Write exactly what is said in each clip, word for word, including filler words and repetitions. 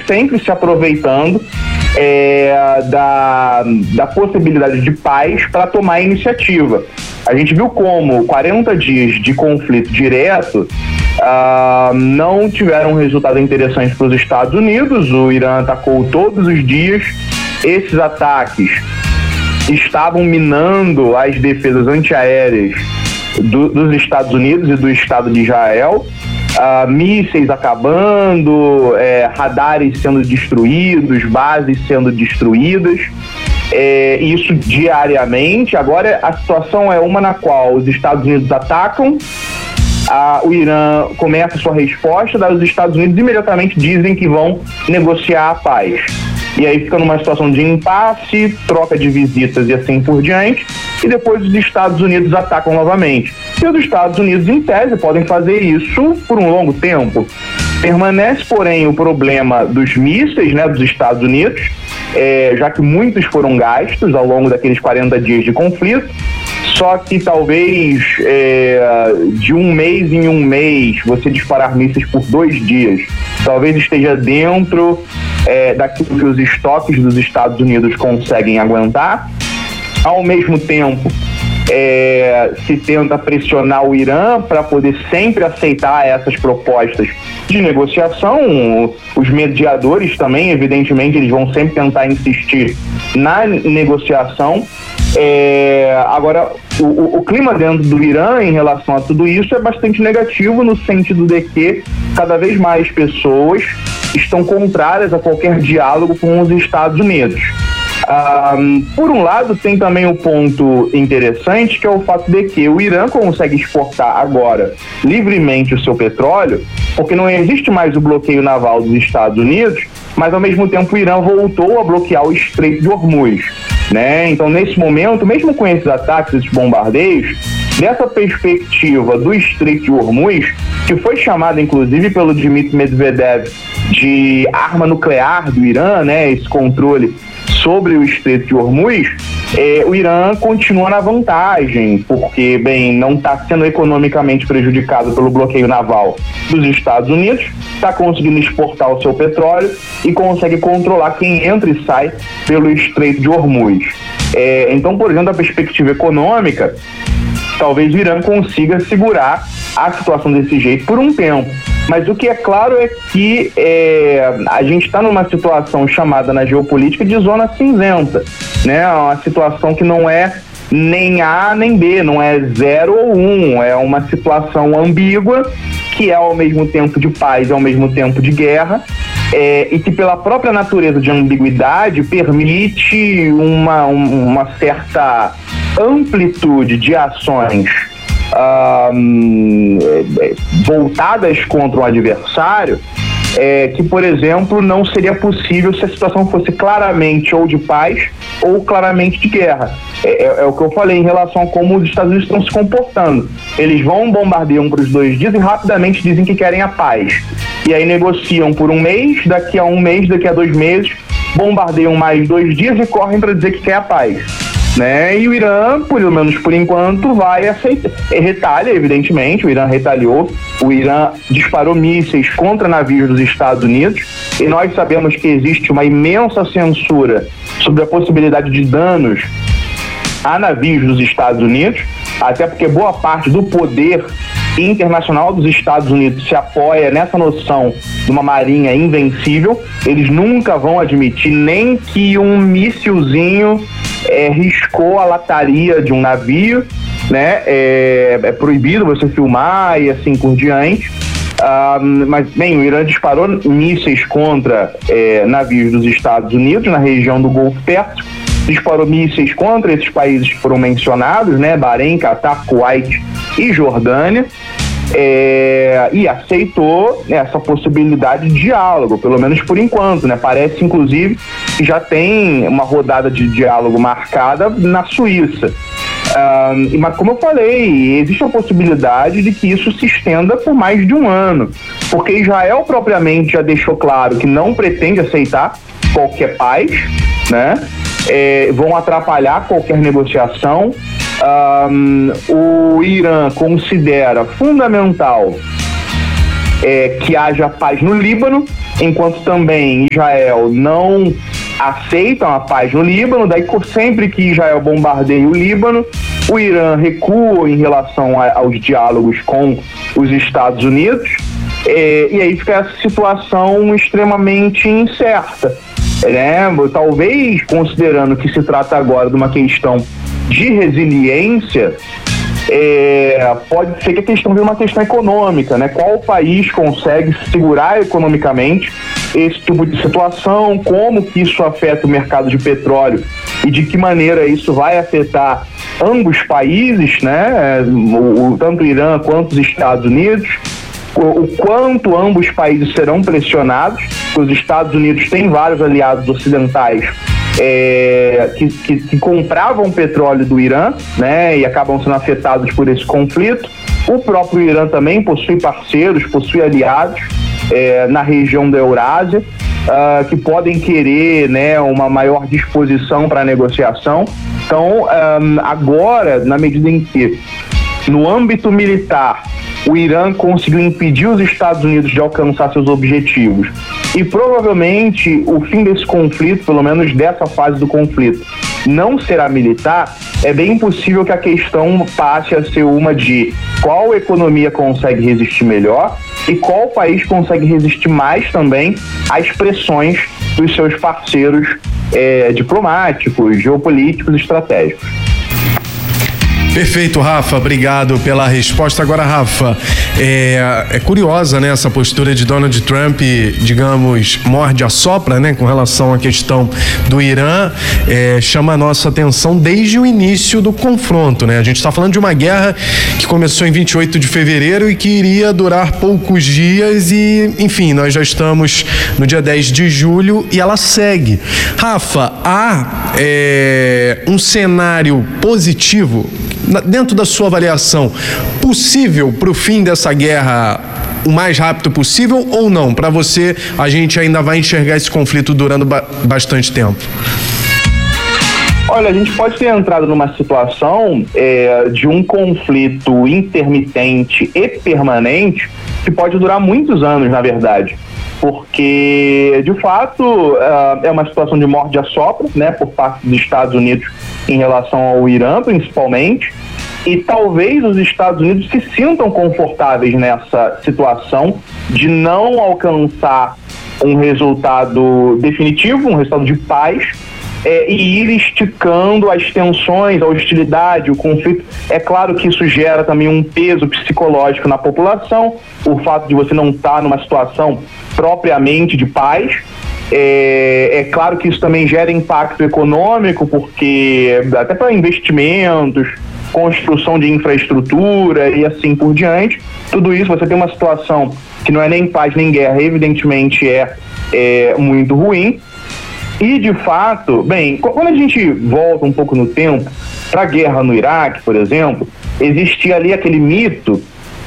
sempre se aproveitando é, da, da possibilidade de paz para tomar a iniciativa. A gente viu como quarenta dias de conflito direto uh, não tiveram um resultado interessante para os Estados Unidos. O Irã atacou todos os dias. Esses ataques estavam minando as defesas antiaéreas do, dos Estados Unidos e do Estado de Israel. Uh, mísseis acabando, é, radares sendo destruídos, bases sendo destruídas. É, isso diariamente. Agora a situação é uma na qual os Estados Unidos atacam, a, o Irã começa a sua resposta, daí os Estados Unidos imediatamente dizem que vão negociar a paz. E aí fica numa situação de impasse, troca de visitas e assim por diante, e depois os Estados Unidos atacam novamente. E os Estados Unidos, em tese, podem fazer isso por um longo tempo. Permanece, porém, o problema dos mísseis, né, dos Estados Unidos, é, já que muitos foram gastos ao longo daqueles quarenta dias de conflito. Só que talvez é, de um mês em um mês você disparar mísseis por dois dias talvez esteja dentro é, daquilo que os estoques dos Estados Unidos conseguem aguentar. Ao mesmo tempo, é, se tenta pressionar o Irã para poder sempre aceitar essas propostas de negociação. Os mediadores também, evidentemente, eles vão sempre tentar insistir na negociação. É, agora, o, o clima dentro do Irã em relação a tudo isso é bastante negativo, no sentido de que cada vez mais pessoas estão contrárias a qualquer diálogo com os Estados Unidos. Um, por um lado, tem também um ponto interessante, que é o fato de que o Irã consegue exportar agora livremente o seu petróleo, porque não existe mais o bloqueio naval dos Estados Unidos, mas ao mesmo tempo o Irã voltou a bloquear o Estreito de Hormuz, né? Então, nesse momento, mesmo com esses ataques, esses bombardeios, dessa perspectiva do Estreito de Hormuz, que foi chamado inclusive pelo Dmitry Medvedev de arma nuclear do Irã, né? Esse controle sobre o Estreito de Hormuz, eh, o Irã continua na vantagem, porque, bem, não está sendo economicamente prejudicado pelo bloqueio naval dos Estados Unidos, está conseguindo exportar o seu petróleo e consegue controlar quem entra e sai pelo Estreito de Hormuz. Eh, então, por exemplo, da perspectiva econômica, talvez o Irã consiga segurar a situação desse jeito por um tempo. Mas o que é claro é que é, a gente está numa situação chamada na geopolítica de zona cinzenta, né? Uma situação que não é nem A nem B, não é zero ou um, é uma situação ambígua, que é ao mesmo tempo de paz e ao mesmo tempo de guerra, é, e que pela própria natureza de ambiguidade permite uma, uma certa amplitude de ações Um, voltadas contra o adversário, é, que, por exemplo, não seria possível se a situação fosse claramente ou de paz ou claramente de guerra. É, é, é o que eu falei em relação a como os Estados Unidos estão se comportando. Eles vão, bombardeiam por os dois dias e rapidamente dizem que querem a paz. E aí negociam por um mês, daqui a um mês, daqui a dois meses, bombardeiam mais dois dias e correm para dizer que quer a paz. Né? E o Irã, pelo menos por enquanto, vai aceitar. Retalha, evidentemente, o Irã retaliou. O Irã disparou mísseis contra navios dos Estados Unidos, e nós sabemos que existe uma imensa censura sobre a possibilidade de danos a navios dos Estados Unidos, até porque boa parte do poder internacional dos Estados Unidos se apoia nessa noção de uma marinha invencível. Eles nunca vão admitir nem que um míssilzinho É, riscou a lataria de um navio, né? É, é proibido você filmar e assim por diante. Ah, mas, bem, o Irã disparou mísseis contra é, navios dos Estados Unidos na região do Golfo Pérsico, disparou mísseis contra esses países que foram mencionados, né? Bahrein, Catar, Kuwait e Jordânia. É, e aceitou essa possibilidade de diálogo, pelo menos por enquanto, né? Parece, inclusive, que já tem uma rodada de diálogo marcada na Suíça. Um, mas, como eu falei, existe a possibilidade de que isso se estenda por mais de um ano, porque Israel propriamente já deixou claro que não pretende aceitar qualquer paz, né? É, vão atrapalhar qualquer negociação. Um, o Irã considera fundamental é, que haja paz no Líbano, enquanto também Israel não aceita a paz no Líbano. Daí sempre que Israel bombardeia o Líbano, o Irã recua em relação a, aos diálogos com os Estados Unidos, é, e aí fica essa situação extremamente incerta, né? Talvez, considerando que se trata agora de uma questão de resiliência, é, pode ser que a questão seja uma questão econômica, né? Qual país consegue segurar economicamente esse tipo de situação, como que isso afeta o mercado de petróleo e de que maneira isso vai afetar ambos países, né? O, o, tanto o Irã quanto os Estados Unidos, o, o quanto ambos países serão pressionados. Os Estados Unidos têm vários aliados ocidentais É, que, que, que compravam petróleo do Irã, né, e acabam sendo afetados por esse conflito. O próprio Irã também possui parceiros, possui aliados é, na região da Eurásia, uh, que podem querer, né, uma maior disposição para a negociação. Então, um, agora, na medida em que, no âmbito militar, o Irã conseguiu impedir os Estados Unidos de alcançar seus objetivos, e provavelmente o fim desse conflito, pelo menos dessa fase do conflito, não será militar, é bem possível que a questão passe a ser uma de qual economia consegue resistir melhor e qual país consegue resistir mais também às pressões dos seus parceiros é, diplomáticos, geopolíticos, estratégicos. Perfeito, Rafa, obrigado pela resposta. Agora, Rafa, é, é curiosa, né, essa postura de Donald Trump, digamos, morde a sopra, né, com relação à questão do Irã, é, chama a nossa atenção desde o início do confronto, né? A gente está falando de uma guerra que começou em vinte e oito de fevereiro e que iria durar poucos dias e, enfim, nós já estamos no dia dez de julho e ela segue. Rafa, há é, um cenário positivo dentro da sua avaliação, possível para o fim dessa guerra o mais rápido possível ou não? Para você, a gente ainda vai enxergar esse conflito durando ba- bastante tempo? Olha, a gente pode ter entrado numa situação é, de um conflito intermitente e permanente que pode durar muitos anos, na verdade. Porque, de fato, uh, é uma situação de morde a sopra, né, por parte dos Estados Unidos em relação ao Irã, principalmente, e talvez os Estados Unidos se sintam confortáveis nessa situação de não alcançar um resultado definitivo, um resultado de paz, é, e ir esticando as tensões, a hostilidade, o conflito. É claro que isso gera também um peso psicológico na população, o fato de você não estar numa situação propriamente de paz. É, é claro que isso também gera impacto econômico, porque até para investimentos, construção de infraestrutura e assim por diante, tudo isso, você tem uma situação que não é nem paz nem guerra, evidentemente é, é muito ruim. E, de fato, bem, quando a gente volta um pouco no tempo, para a guerra no Iraque, por exemplo, existia ali aquele mito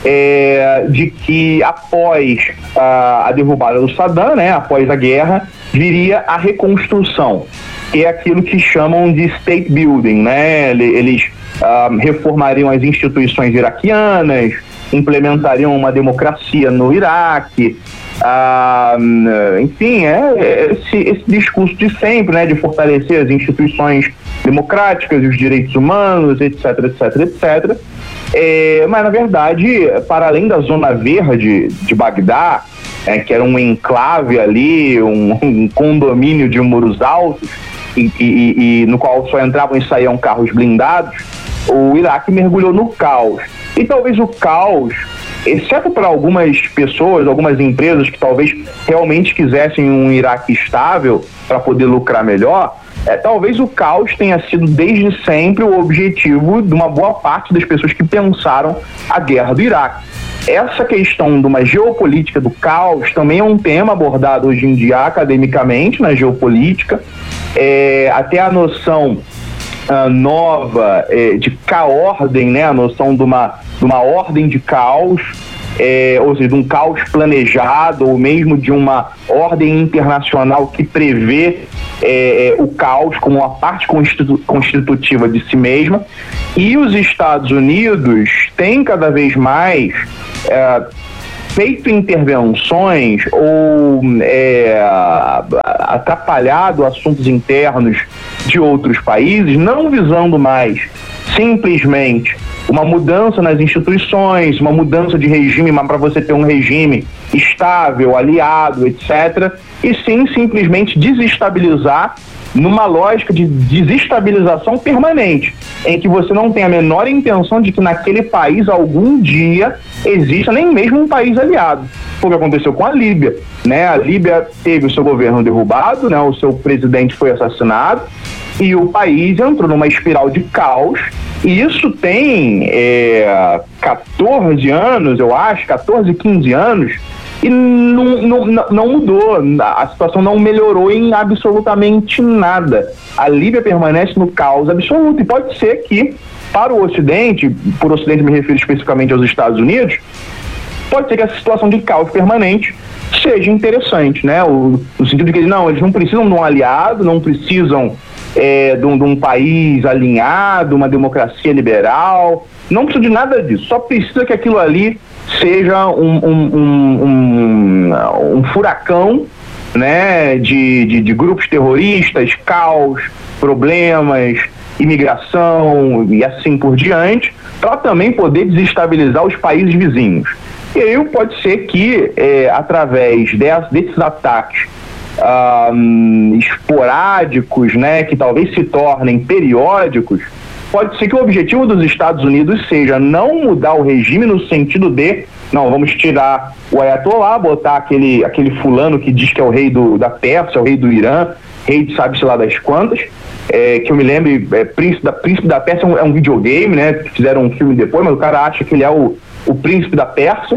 é, de que após a, a derrubada do Saddam, né, após a guerra, viria a reconstrução, que é aquilo que chamam de state building, né? Eles uh, reformariam as instituições iraquianas, implementariam uma democracia no Iraque. Ah, enfim, é esse, esse discurso de sempre, né, de fortalecer as instituições democráticas, os direitos humanos, etc, etc, etcétera. É, mas, na verdade, para além da zona verde de Bagdá, é, que era um enclave ali, um, um condomínio de muros altos, e, e, e no qual só entravam e saíam carros blindados, o Iraque mergulhou no caos. E talvez o caos, exceto para algumas pessoas, algumas empresas que talvez realmente quisessem um Iraque estável para poder lucrar melhor, é, talvez o caos tenha sido desde sempre o objetivo de uma boa parte das pessoas que pensaram a guerra do Iraque. Essa questão de uma geopolítica do caos também é um tema abordado hoje em dia academicamente na geopolítica, é, até a noção Uh, nova é, de caordem, né, a noção de uma, de uma ordem de caos, é, ou seja, de um caos planejado, ou mesmo de uma ordem internacional que prevê é, é, o caos como uma parte constitu- constitutiva de si mesma. E os Estados Unidos têm cada vez mais é, feito intervenções ou é, atrapalhado assuntos internos de outros países, não visando mais simplesmente uma mudança nas instituições, uma mudança de regime, mas para você ter um regime estável, aliado, etcétera, e sim simplesmente desestabilizar numa lógica de desestabilização permanente, em que você não tem a menor intenção de que naquele país algum dia exista nem mesmo um país aliado. Foi o que aconteceu com a Líbia, né? A Líbia teve o seu governo derrubado, né? O seu presidente foi assassinado e o país entrou numa espiral de caos, e isso tem é, quatorze anos, eu acho, quatorze, quinze anos, e não, não, não mudou, a situação não melhorou em absolutamente nada. A Líbia permanece no caos absoluto, e pode ser que, para o Ocidente, por Ocidente me refiro especificamente aos Estados Unidos, pode ser que essa situação de caos permanente seja interessante, né? O, no sentido de que não, eles não precisam de um aliado, não precisam é, de, um, de um país alinhado, uma democracia liberal, não precisa de nada disso, só precisa que aquilo ali seja um, um, um, um, um furacão, né, de, de, de grupos terroristas, caos, problemas, imigração e assim por diante, para também poder desestabilizar os países vizinhos. E aí pode ser que, é, através de, desses ataques um, esporádicos, né, que talvez se tornem periódicos, pode ser que o objetivo dos Estados Unidos seja não mudar o regime no sentido de, não, vamos tirar o Ayatollah, botar aquele, aquele fulano que diz que é o rei do, da Pérsia, o rei do Irã, rei de sabe-se lá das quantas, é, que eu me lembro, é, Príncipe, da, Príncipe da Pérsia é um, é um videogame, né, que fizeram um filme depois, mas o cara acha que ele é o, o Príncipe da Pérsia.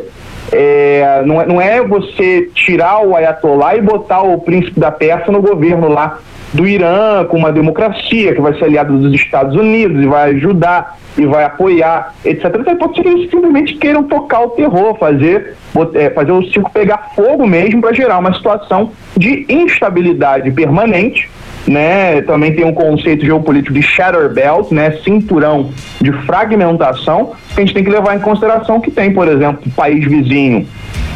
É, não, é, não é você tirar o Ayatollah e botar o Príncipe da Pérsia no governo lá do Irã, com uma democracia que vai ser aliado dos Estados Unidos e vai ajudar e vai apoiar, etcétera. Então, pode ser que eles simplesmente queiram tocar o terror, fazer, fazer o circo pegar fogo mesmo, para gerar uma situação de instabilidade permanente, né? Também tem um conceito geopolítico de shadow belt, né? Cinturão de fragmentação, que a gente tem que levar em consideração que tem, por exemplo, o país vizinho,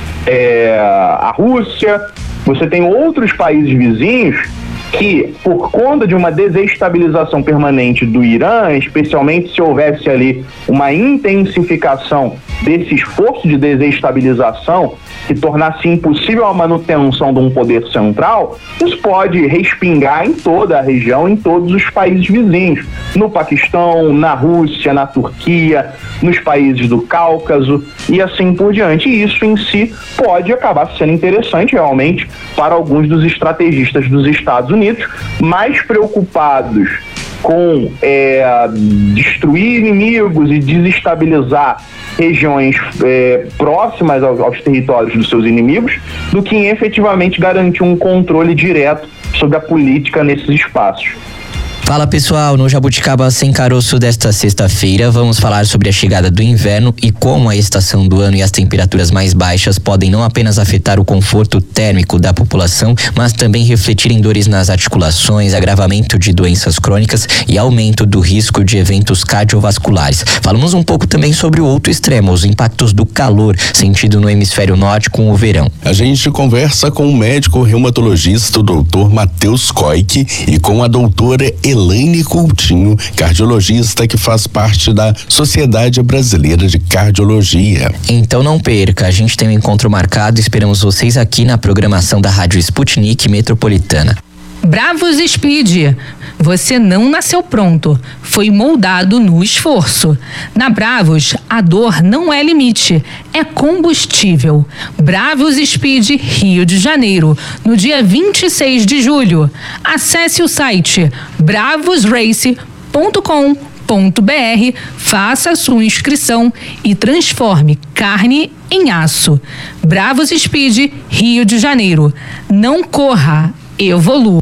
é, a Rússia, você tem outros países vizinhos que, por conta de uma desestabilização permanente do Irã, especialmente se houvesse ali uma intensificação desse esforço de desestabilização que tornasse impossível a manutenção de um poder central, isso pode respingar em toda a região, em todos os países vizinhos, no Paquistão, na Rússia, na Turquia, nos países do Cáucaso e assim por diante. E isso em si pode acabar sendo interessante realmente para alguns dos estrategistas dos Estados Unidos, mais preocupados com é, destruir inimigos e desestabilizar regiões é, próximas aos, aos territórios dos seus inimigos, do que em efetivamente garantir um controle direto sobre a política nesses espaços. Fala pessoal, no Jabuticaba Sem Caroço desta sexta-feira vamos falar sobre a chegada do inverno e como a estação do ano e as temperaturas mais baixas podem não apenas afetar o conforto térmico da população, mas também refletir em dores nas articulações, agravamento de doenças crônicas e aumento do risco de eventos cardiovasculares. Falamos um pouco também sobre o outro extremo, os impactos do calor sentido no hemisfério norte com o verão. A gente conversa com o médico reumatologista, o doutor Matheus Koik, e com a doutora Elaine Coutinho, cardiologista que faz parte da Sociedade Brasileira de Cardiologia. Então não perca, a gente tem um encontro marcado, esperamos vocês aqui na programação da Rádio Sputnik Metropolitana. Bravos Speed, você não nasceu pronto, foi moldado no esforço. Na Bravos, a dor não é limite, é combustível. Bravos Speed Rio de Janeiro, no dia vinte e seis de julho. Acesse o site bravos race ponto com ponto b r, faça sua inscrição e transforme carne em aço. Bravos Speed Rio de Janeiro. Não corra, evolua.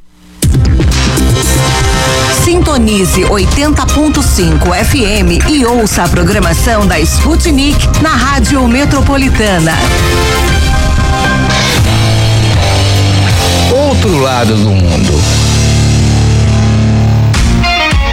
Sintonize oitenta ponto cinco F M e ouça a programação da Sputnik na Rádio Metropolitana. Outro lado do mundo.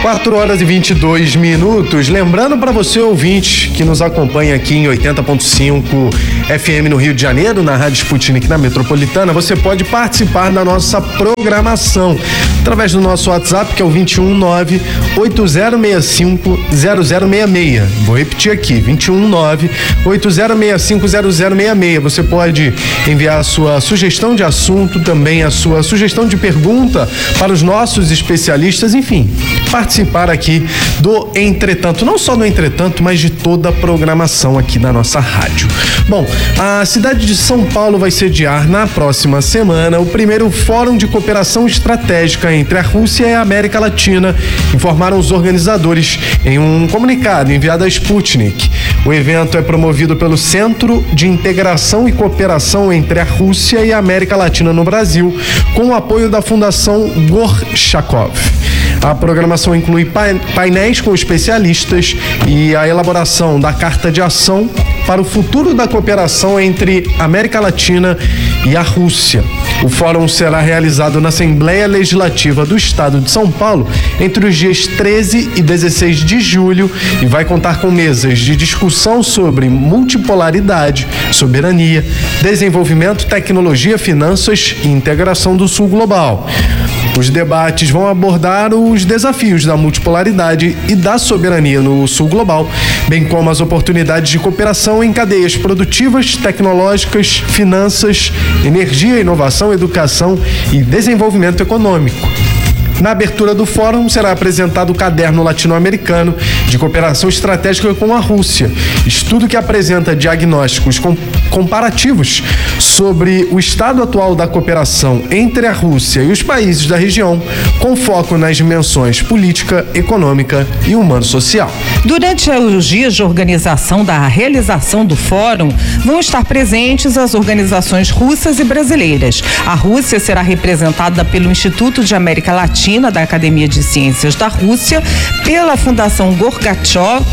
quatro horas e vinte e dois minutos. Lembrando para você, ouvinte, que nos acompanha aqui em oitenta ponto cinco F M no Rio de Janeiro, na Rádio Sputnik na Metropolitana, você pode participar da nossa programação através do nosso WhatsApp, que é o vinte e um nove oito zero seis cinco zero zero seis seis. Vou repetir aqui, vinte e um nove oito zero seis cinco zero zero seis seis. Você pode enviar a sua sugestão de assunto, também a sua sugestão de pergunta para os nossos especialistas, enfim, participar aqui do Entretanto, não só do Entretanto, mas de toda a programação aqui da nossa rádio. Bom, a cidade de São Paulo vai sediar na próxima semana o primeiro Fórum de Cooperação Estratégica entre a Rússia e a América Latina, informaram os organizadores em um comunicado enviado à Sputnik. O evento é promovido pelo Centro de Integração e Cooperação entre a Rússia e a América Latina no Brasil, com o apoio da Fundação Gorchakov. A programação inclui painéis com especialistas e a elaboração da Carta de Ação para o futuro da cooperação entre a América Latina e a Rússia. O fórum será realizado na Assembleia Legislativa do Estado de São Paulo entre os dias treze e dezesseis de julho e vai contar com mesas de discussão sobre multipolaridade, soberania, desenvolvimento, tecnologia, finanças e integração do Sul Global. Os debates vão abordar os desafios da multipolaridade e da soberania no Sul Global, bem como as oportunidades de cooperação em cadeias produtivas, tecnológicas, finanças, energia, inovação, educação e desenvolvimento econômico. Na abertura do fórum será apresentado o Caderno Latino-Americano de Cooperação Estratégica com a Rússia, estudo que apresenta diagnósticos com, comparativos sobre o estado atual da cooperação entre a Rússia e os países da região, com foco nas dimensões política, econômica e humano-social. Durante os dias de organização da realização do fórum, vão estar presentes as organizações russas e brasileiras. A Rússia será representada pelo Instituto de América Latina da Academia de Ciências da Rússia, pela Fundação Gorchakov,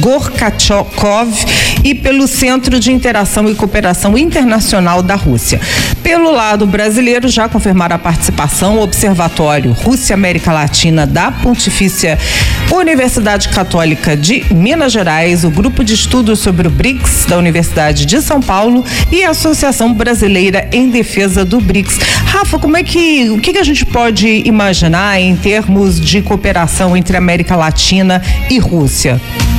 Gorchakov e pelo Centro de Interação e Cooperação Internacional da Rússia. Pelo lado brasileiro, já confirmaram a participação o Observatório Rússia-América Latina da Pontifícia Universidade Católica de Minas Gerais, o Grupo de Estudos sobre o BRICS da Universidade de São Paulo e a Associação Brasileira em Defesa do BRICS. Rafa, como é que, o que, que a gente pode imaginar em termos de cooperação entre América Latina e Rússia?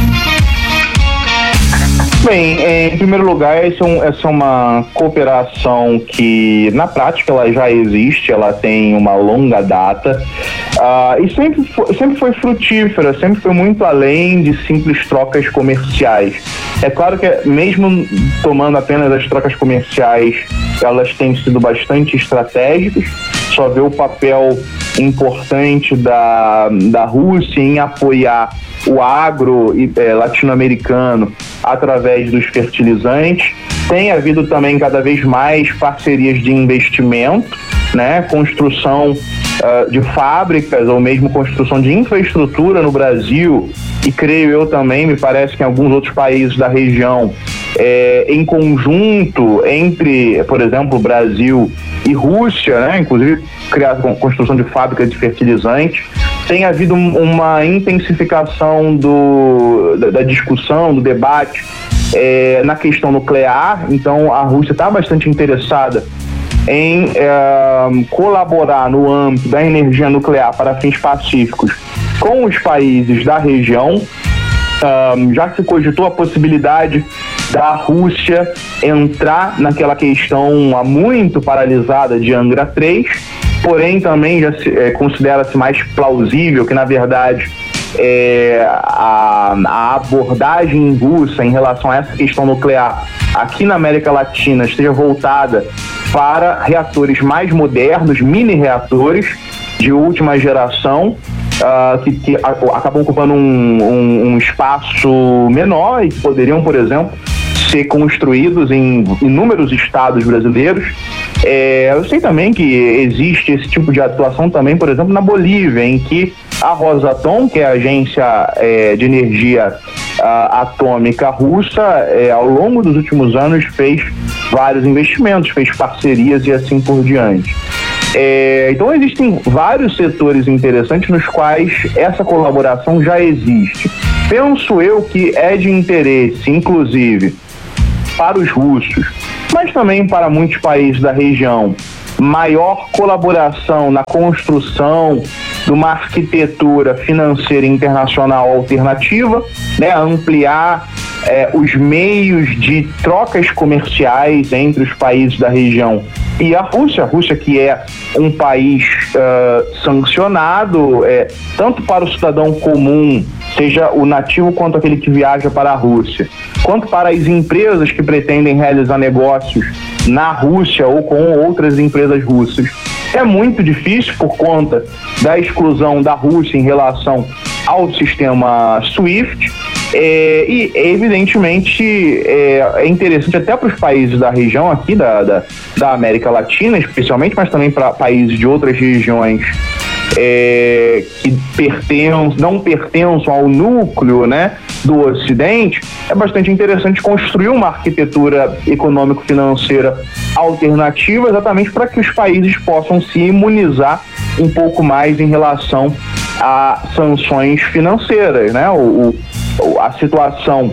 Bem, em primeiro lugar, essa é uma cooperação que, na prática, ela já existe, ela tem uma longa data uh, e sempre foi, sempre foi frutífera, sempre foi muito além de simples trocas comerciais. É claro que, mesmo tomando apenas as trocas comerciais, elas têm sido bastante estratégicas. Só vê o papel importante da, da Rússia em apoiar o agro é, latino-americano através dos fertilizantes. Tem havido também cada vez mais parcerias de investimento, né? Construção uh, de fábricas ou mesmo construção de infraestrutura no Brasil e creio eu também, me parece que em alguns outros países da região, é, em conjunto entre, por exemplo, Brasil e Rússia, né? Inclusive criar construção de fábricas de fertilizantes. Tem havido uma intensificação do, da, da discussão, do debate é, na questão nuclear. Então a Rússia está bastante interessada em é, colaborar no âmbito da energia nuclear para fins pacíficos com os países da região. Um, já se cogitou a possibilidade da Rússia entrar naquela questão há muito paralisada de Angra três, porém também já se, é, considera-se mais plausível que, na verdade, é, a, a abordagem russa em relação a essa questão nuclear aqui na América Latina esteja voltada para reatores mais modernos, mini-reatores de última geração, Uh, que, que a, acabam ocupando um, um, um espaço menor e poderiam, por exemplo, ser construídos em inúmeros estados brasileiros. É, eu sei também que existe esse tipo de atuação também, por exemplo, na Bolívia, em que a Rosatom, que é a agência é, de energia uh, atômica russa, é, ao longo dos últimos anos fez vários investimentos, fez parcerias e assim por diante. É, então existem vários setores interessantes nos quais essa colaboração já existe. Penso eu que é de interesse, inclusive, para os russos, mas também para muitos países da região, maior colaboração na construção de uma arquitetura financeira internacional alternativa, né, ampliar é, os meios de trocas comerciais entre os países da região e a Rússia, a Rússia que é um país uh, sancionado, é, tanto para o cidadão comum, seja o nativo quanto aquele que viaja para a Rússia, quanto para as empresas que pretendem realizar negócios na Rússia ou com outras empresas russas. É muito difícil por conta da exclusão da Rússia em relação ao sistema SWIFT, é, e evidentemente é, é interessante até para os países da região aqui da, da, da América Latina especialmente, mas também para países de outras regiões é, que pertencem, não pertencem ao núcleo, né, do Ocidente. É bastante interessante construir uma arquitetura econômico-financeira alternativa, exatamente para que os países possam se imunizar um pouco mais em relação a sanções financeiras, né? O, o, a situação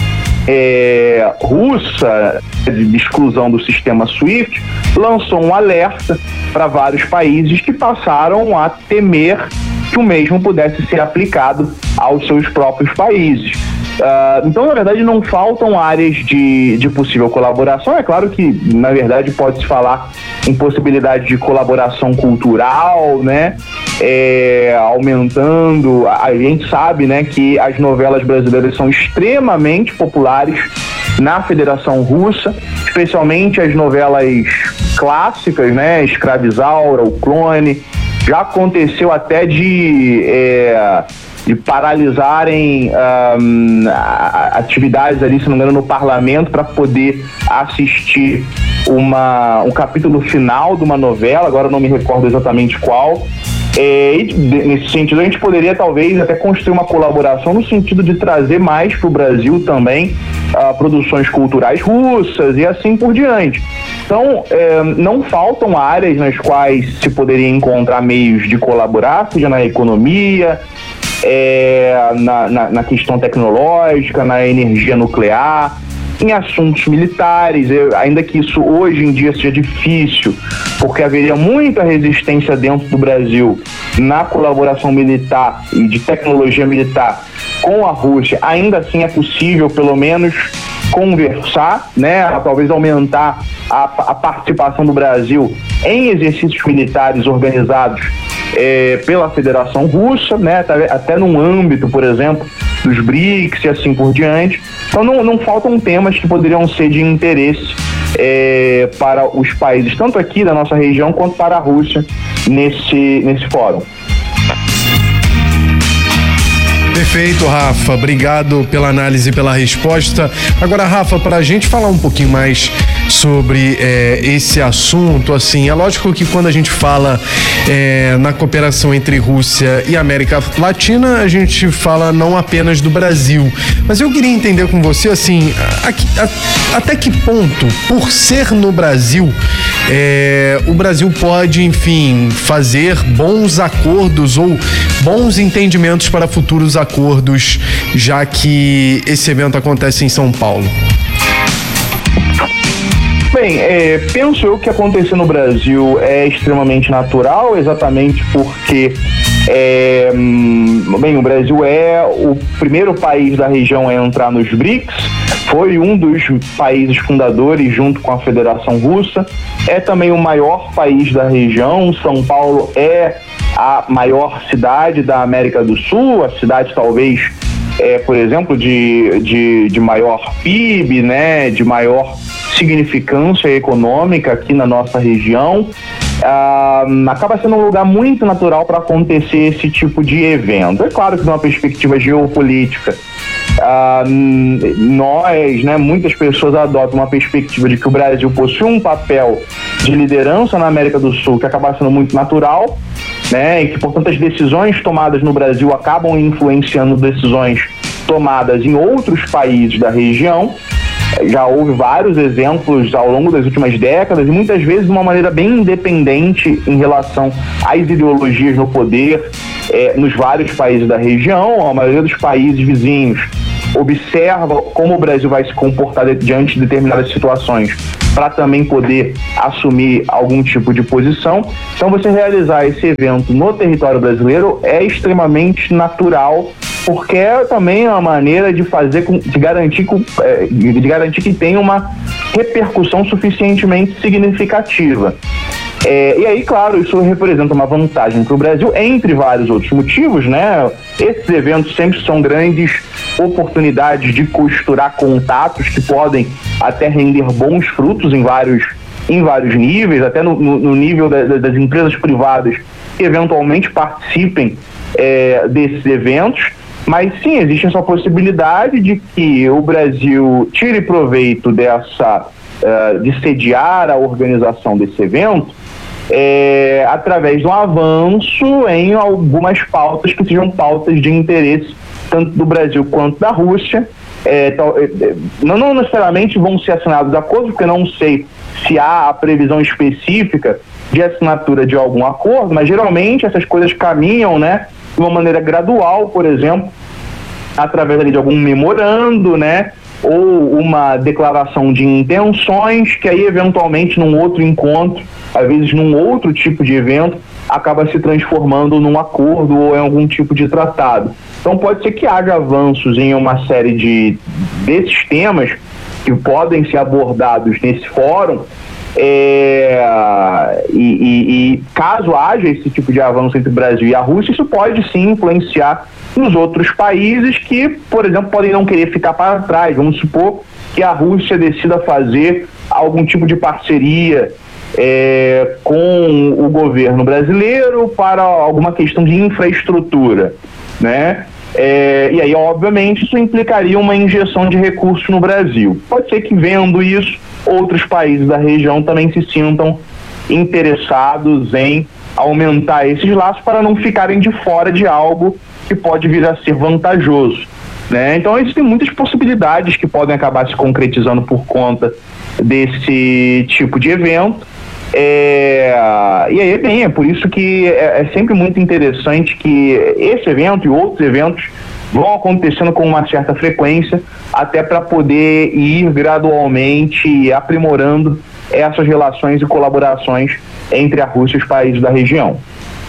é, russa de exclusão do sistema SWIFT lançou um alerta para vários países que passaram a temer que o mesmo pudesse ser aplicado aos seus próprios países. Uh, então, na verdade, não faltam áreas de, de possível colaboração. É claro que, na verdade, pode-se falar em possibilidade de colaboração cultural, né? É, aumentando. A gente sabe, né, que as novelas brasileiras são extremamente populares na Federação Russa, especialmente as novelas clássicas, né? Escravizaura, O Clone. Já aconteceu até de... É, de paralisarem um, atividades ali, se não me engano, no parlamento para poder assistir uma, um capítulo final de uma novela, agora eu não me recordo exatamente qual. É, e nesse sentido a gente poderia talvez até construir uma colaboração no sentido de trazer mais para o Brasil também uh, produções culturais russas e assim por diante. Então, é, não faltam áreas nas quais se poderia encontrar meios de colaborar, seja na economia, É, na, na, na questão tecnológica, na energia nuclear, em assuntos militares, eu, ainda que isso hoje em dia seja difícil, porque haveria muita resistência dentro do Brasil na colaboração militar e de tecnologia militar com a Rússia, ainda assim é possível pelo menos conversar, né, talvez aumentar a, a participação do Brasil em exercícios militares organizados É, pela Federação Russa, né, até, até num âmbito, por exemplo, dos BRICS e assim por diante. Então não, não faltam temas que poderiam ser de interesse é, para os países, tanto aqui da nossa região quanto para a Rússia, nesse, nesse fórum. Perfeito, Rafa. Obrigado pela análise e pela resposta. Agora, Rafa, para a gente falar um pouquinho mais sobre é, esse assunto, assim, é lógico que quando a gente fala é, na cooperação entre Rússia e América Latina, a gente fala não apenas do Brasil, mas eu queria entender com você, assim, a, a, até que ponto, por ser no Brasil, é, o Brasil pode, enfim, fazer bons acordos ou bons entendimentos para futuros acordos, já que esse evento acontece em São Paulo? Bem, é, penso eu que acontecer no Brasil é extremamente natural, exatamente porque é, bem, o Brasil é o primeiro país da região a entrar nos BRICS, foi um dos países fundadores junto com a Federação Russa, é também o maior país da região. São Paulo é a maior cidade da América do Sul, a cidade talvez, é, por exemplo, de, de, de maior P I B, né, de maior significância econômica aqui na nossa região. Ah, acaba sendo um lugar muito natural para acontecer esse tipo de evento. É claro que de uma perspectiva geopolítica, ah, nós, né, muitas pessoas adotam uma perspectiva de que o Brasil possui um papel de liderança na América do Sul que acaba sendo muito natural, né, e que, portanto, as decisões tomadas no Brasil acabam influenciando decisões tomadas em outros países da região. Já houve vários exemplos ao longo das últimas décadas e muitas vezes de uma maneira bem independente em relação às ideologias no poder eh, nos vários países da região. A maioria dos países vizinhos observa como o Brasil vai se comportar diante de determinadas situações para também poder assumir algum tipo de posição. Então, você realizar esse evento no território brasileiro é extremamente natural, porque é também uma maneira de fazer, de garantir, de garantir que tenha uma repercussão suficientemente significativa. É, e aí, claro, isso representa uma vantagem para o Brasil, entre vários outros motivos, né? Esses eventos sempre são grandes oportunidades de costurar contatos que podem até render bons frutos em vários, em vários níveis, até no, no, no nível da, das empresas privadas que eventualmente participem é, desses eventos. Mas sim, existe essa possibilidade de que o Brasil tire proveito dessa, uh, de sediar a organização desse evento, É, através de um avanço em algumas pautas que sejam pautas de interesse tanto do Brasil quanto da Rússia. É, não, não necessariamente vão ser assinados acordos, porque não sei se há a previsão específica de assinatura de algum acordo, mas geralmente essas coisas caminham, né, de uma maneira gradual, por exemplo, através ali de algum memorando, né, ou uma declaração de intenções, que aí eventualmente num outro encontro, às vezes num outro tipo de evento, acaba se transformando num acordo ou em algum tipo de tratado. Então pode ser que haja avanços em uma série de desses temas que podem ser abordados nesse fórum, é, e, e, e caso haja esse tipo de avanço entre o Brasil e a Rússia, isso pode sim influenciar nos outros países que, por exemplo, podem não querer ficar para trás. Vamos supor que a Rússia decida fazer algum tipo de parceria é, com o governo brasileiro para alguma questão de infraestrutura, né? É, e aí, obviamente, isso implicaria uma injeção de recursos no Brasil. Pode ser que, vendo isso, outros países da região também se sintam interessados em aumentar esses laços para não ficarem de fora de algo que pode vir a ser vantajoso, né? Então existem muitas possibilidades que podem acabar se concretizando por conta desse tipo de evento. É, e aí, bem, é por isso que é, é sempre muito interessante que esse evento e outros eventos vão acontecendo com uma certa frequência, até para poder ir gradualmente aprimorando essas relações e colaborações entre a Rússia e os países da região.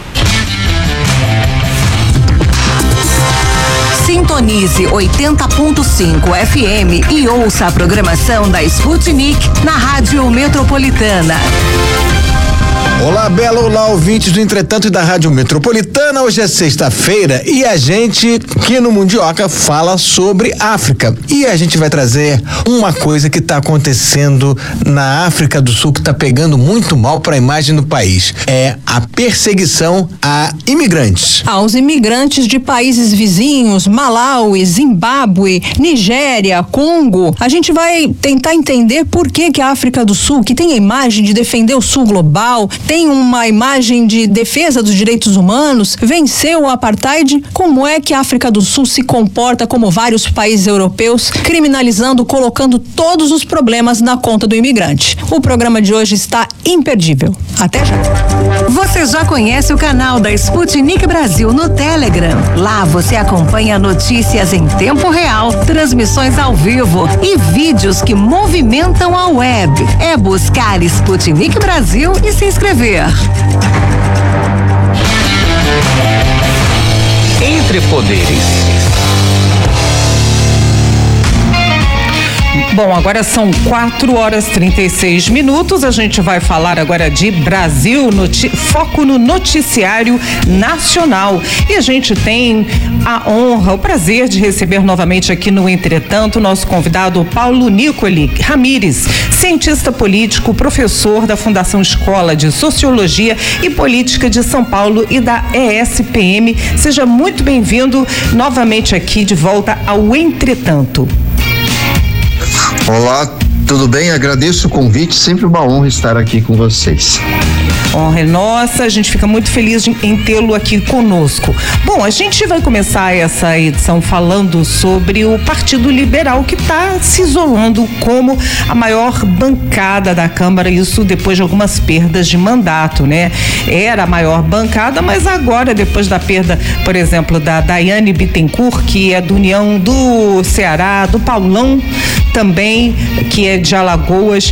Sintonize oitenta ponto cinco F M e ouça a programação da Sputnik na Rádio Metropolitana. Olá, Bela, olá, ouvintes do Entretanto e da Rádio Metropolitana. Hoje é sexta-feira e a gente, aqui no Mundioca, fala sobre África. E a gente vai trazer uma coisa que está acontecendo na África do Sul, que está pegando muito mal para a imagem do país. É a perseguição a imigrantes. Aos imigrantes de países vizinhos, Malawi, Zimbábue, Nigéria, Congo. A gente vai tentar entender por que que a África do Sul, que tem a imagem de defender o Sul global, tem uma imagem de defesa dos direitos humanos, venceu o apartheid. Como é que a África do Sul se comporta como vários países europeus, criminalizando, colocando todos os problemas na conta do imigrante? O programa de hoje está imperdível. Até já. Você já conhece o canal da Sputnik Brasil no Telegram? Lá você acompanha notícias em tempo real, transmissões ao vivo e vídeos que movimentam a web. É buscar Sputnik Brasil e se inscrever. Entre Poderes. Bom, agora são quatro horas e trinta e seis minutos. A gente vai falar agora de Brasil, noti- foco no noticiário nacional. E a gente tem a honra, o prazer de receber novamente aqui no Entretanto o nosso convidado Paulo Nicoli Ramires, cientista político, professor da Fundação Escola de Sociologia e Política de São Paulo e da E S P M. Seja muito bem-vindo novamente aqui de volta ao Entretanto. Olá, tudo bem? Agradeço o convite, sempre uma honra estar aqui com vocês. Honra é nossa, a gente fica muito feliz em tê-lo aqui conosco. Bom, a gente vai começar essa edição falando sobre o Partido Liberal, que está se isolando como a maior bancada da Câmara, isso depois de algumas perdas de mandato, né? Era a maior bancada, mas agora, depois da perda, por exemplo, da Daiane Bittencourt, que é do União do Ceará, do Paulão também, que é de Alagoas,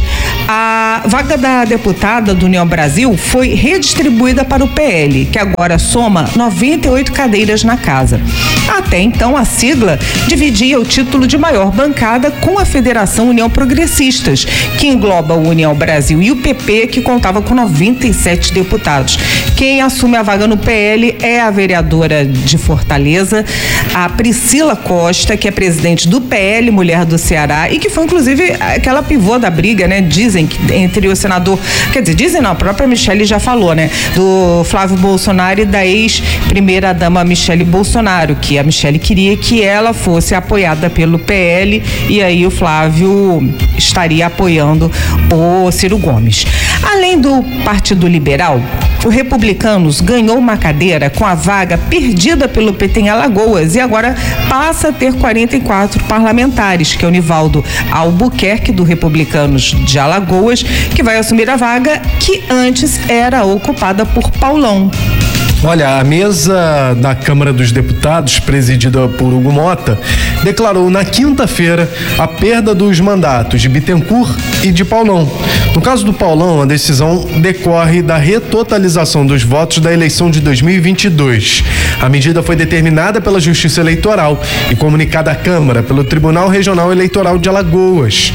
a vaga da deputada do União Brasil foi redistribuída para o P L, que agora soma noventa e oito cadeiras na casa. Até então, a sigla dividia o título de maior bancada com a Federação União Progressistas, que engloba o União Brasil e o P P, que contava com noventa e sete deputados. Quem assume a vaga no P L é a vereadora de Fortaleza, a Priscila Costa, que é presidente do P L, mulher do Ceará, e que foi, inclusive, aquela pivô da briga, né? Dizem que entre o senador, quer dizer, dizem não, a própria Michele já falou, né? Do Flávio Bolsonaro e da ex-primeira-dama Michele Bolsonaro, que a Michele queria que ela fosse apoiada pelo P L e aí o Flávio estaria apoiando o Ciro Gomes. Além do Partido Liberal, o Republicanos ganhou uma cadeira com a vaga perdida pelo P T em Alagoas e agora passa a ter quarenta e quatro parlamentares, que é o Nivaldo Albuquerque, do Republicanos de Alagoas, que vai assumir a vaga que antes era ocupada por Paulão. Olha, a mesa da Câmara dos Deputados, presidida por Hugo Mota, declarou na quinta-feira a perda dos mandatos de Bittencourt e de Paulão. No caso do Paulão, a decisão decorre da retotalização dos votos da eleição de dois mil e vinte e dois. A medida foi determinada pela Justiça Eleitoral e comunicada à Câmara pelo Tribunal Regional Eleitoral de Alagoas.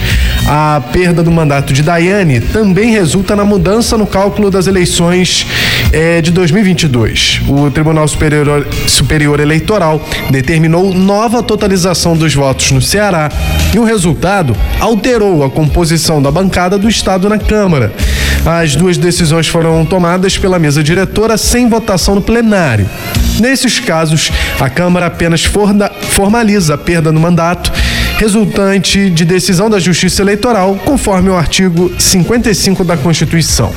A perda do mandato de Daiane também resulta na mudança no cálculo das eleições eh, de dois mil e vinte e dois. O Tribunal Superior, Superior Eleitoral determinou nova totalização dos votos no Ceará e o resultado alterou a composição da bancada do Estado na Câmara. As duas decisões foram tomadas pela mesa diretora sem votação no plenário. Nesses casos, a Câmara apenas formaliza a perda do mandato resultante de decisão da Justiça Eleitoral, conforme o artigo cinquenta e cinco da Constituição.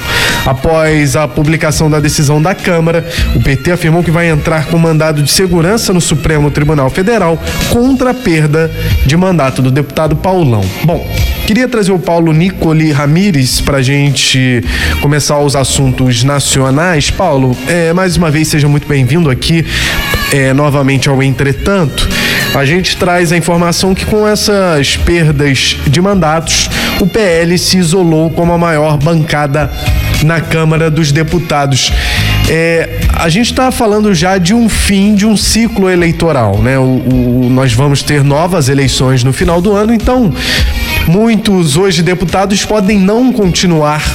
Após a publicação da decisão da Câmara, o P T afirmou que vai entrar com mandado de segurança no Supremo Tribunal Federal contra a perda de mandato do deputado Paulão. Bom, queria trazer o Paulo Nicoli Ramires para a gente começar os assuntos nacionais. Paulo, é, mais uma vez, seja muito bem-vindo aqui é, novamente ao Entretanto. A gente traz a informação que com essas perdas de mandatos, o P L se isolou como a maior bancada na Câmara dos Deputados. É, a gente está falando já de um fim de um ciclo eleitoral, né? O, o, nós vamos ter novas eleições no final do ano, então muitos hoje deputados podem não continuar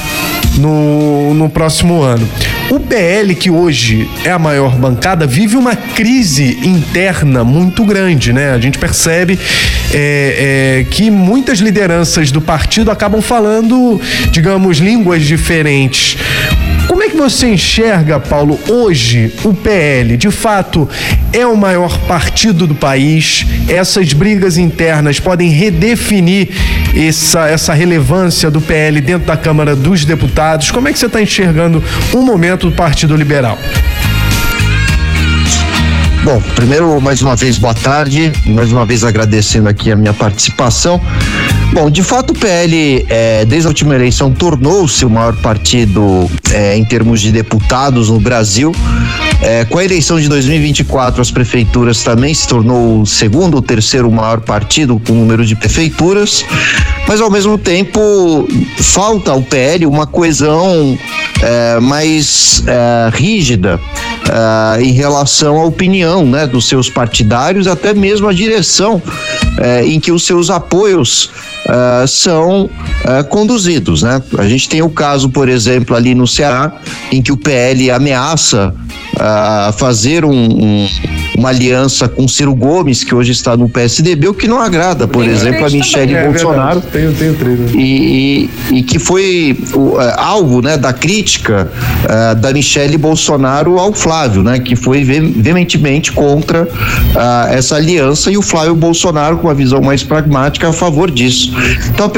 no, no próximo ano. O P L, que hoje é a maior bancada, vive uma crise interna muito grande, né? A gente percebe é, é, que muitas lideranças do partido acabam falando, digamos, línguas diferentes. Como é que você enxerga, Paulo, hoje o P L? De fato, é o maior partido do país? Essas brigas internas podem redefinir essa, essa relevância do P L dentro da Câmara dos Deputados? Como é que você está enxergando o momento do Partido Liberal? Bom, primeiro, mais uma vez, boa tarde, mais uma vez agradecendo aqui a minha participação. Bom, de fato o P L, é, desde a última eleição, tornou-se o maior partido é, em termos de deputados no Brasil. É, com a eleição de dois mil e vinte e quatro, as prefeituras também se tornou o segundo ou terceiro maior partido com o número de prefeituras, mas ao mesmo tempo falta ao P L uma coesão é, mais é, rígida é, em relação à opinião, né, dos seus partidários, até mesmo a direção é, em que os seus apoios Uh, são uh, conduzidos, né? A gente tem o caso, por exemplo, ali no Ceará, em que o P L ameaça uh, fazer um, um, uma aliança com Ciro Gomes, que hoje está no P S D B, o que não agrada, por é, exemplo, a Michele é, Bolsonaro, é tenho, tenho treino. E, e, e que foi uh, alvo, né, da crítica uh, da Michele Bolsonaro ao Flávio, né? Que foi veementemente contra uh, essa aliança, e o Flávio Bolsonaro, com uma visão mais pragmática, a favor disso. Então,